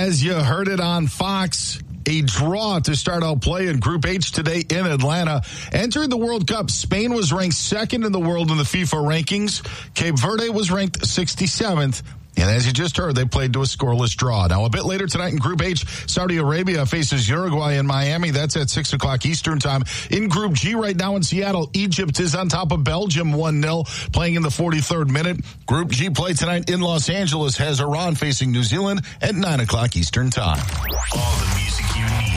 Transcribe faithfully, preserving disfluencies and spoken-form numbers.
as you heard it on Fox, a draw to start out play in Group H today in Atlanta. Entering the World Cup, Spain was ranked second in the world in the FIFA rankings. Cape Verde was ranked sixty-seventh. And as you just heard, they played to a scoreless draw. Now, a bit later tonight in Group H, Saudi Arabia faces Uruguay in Miami. That's at six o'clock Eastern time. In Group G right now in Seattle, Egypt is on top of Belgium one nil, playing in the forty-third minute. Group G play tonight in Los Angeles has Iran facing New Zealand at nine o'clock Eastern time. All the music you need.